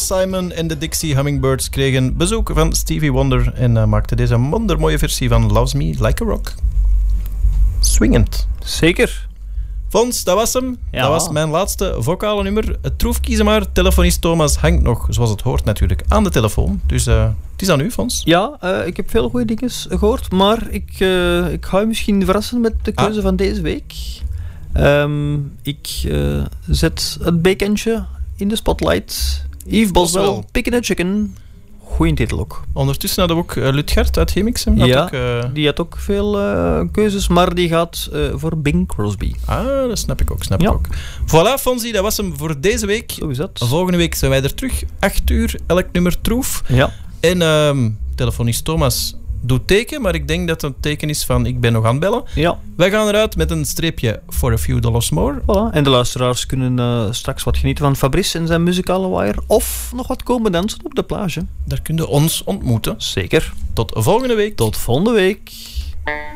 Simon en de Dixie Hummingbirds kregen bezoek van Stevie Wonder en maakten deze wondermooie versie van Loves Me Like a Rock. Swingend. Zeker. Fons, dat was hem. Ja. Dat was mijn laatste vocale nummer. Het Troef kiezen maar. Telefonist Thomas hangt nog, zoals het hoort natuurlijk, aan de telefoon. Dus het is aan u, Fons. Ja, ik heb veel goede dingen gehoord, maar ik ga je misschien verrassen met de keuze van deze week. Ik zet het bekendje in de spotlight. Yves Boswell, Pickin' a Chicken. Goeie titel ook. Ondertussen hadden we ook Lutgert uit Hemixem. Ja, die had ook veel keuzes, maar die gaat voor Bing Crosby. Ah, dat snap ik ook, ik ook. Voilà, Fonzie, dat was hem voor deze week. Zo is dat. Volgende week zijn wij er terug. 8 uur, elk nummer Troef. Ja. En telefonist Thomas doet teken, maar ik denk dat het een teken is van ik ben nog aan het bellen. Ja. Wij gaan eruit met een streepje for a few dollars more. Voilà. En de luisteraars kunnen straks wat genieten van Fabrice en zijn muzikale wire. Of nog wat komen dansen op de plage. Daar kun je ons ontmoeten. Zeker. Tot volgende week. Tot volgende week.